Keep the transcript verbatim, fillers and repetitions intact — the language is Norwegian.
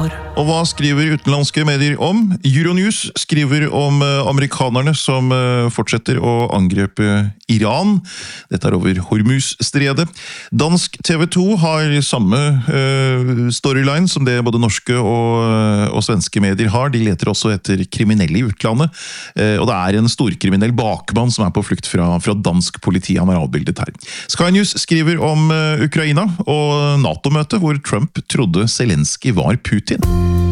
år. Og hva skriver utenlandske medier om? Euronews skriver om amerikanerne som fortsetter å angrepe Iran. Dette er over Hormuz-stredet. Dansk T V to har samme uh, storyline som det både norske og, og svenske medier har. De leter også etter kriminelle i utlandet. Uh, og det er en storkriminell bakmann som er på flukt fra, fra dansk politi. Han er avbildet her. Sky News skriver om uh, Ukraina og NATO-møtet hvor Trump trodde Zelensky var Putin.